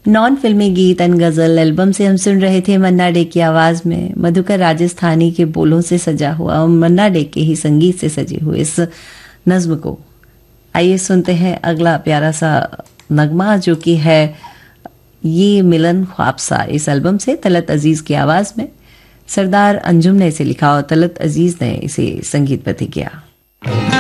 Non फिल्मी गीत and गजल एल्बम से हम सुन रहे थे मन्ना डे की आवाज में मधुकर राजस्थानी के बोलों से सजा हुआ और मन्ना डे के ही संगीत से सजे हुए इस नज्म को। आइए सुनते हैं अगला प्यारा सा नगमा जो कि है ये मिलन ख्वाब सा, इस एल्बम से तलत अजीज की आवाज में। सरदार अंजुम ने इसे लिखा और तलत अजीज ने इसे संगीतबद्ध किया।